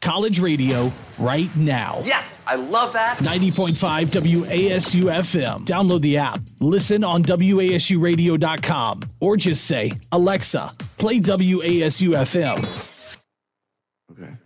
college radio right now. Yes, I love that. 90.5 WASU FM. Download the app. Listen on WASUradio.com. Or just say, Alexa, play WASU FM. Okay.